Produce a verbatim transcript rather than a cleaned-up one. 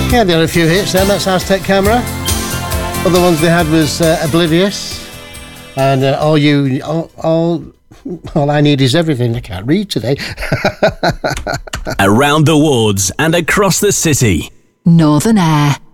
Yeah, they had a few hits then. That's Aztec Camera. Other ones they had was uh, Oblivious. And uh, All You... All, all, all I Need Is Everything. I can't read today. Around the wards and across the city. Northern Air.